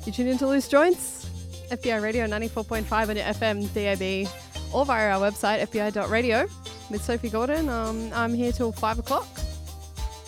You tune into Loose Joints, FBI Radio 94.5 on your FM, DAB, or via our website, fbi.radio, with Sophie Gordon. I'm here till 5 o'clock.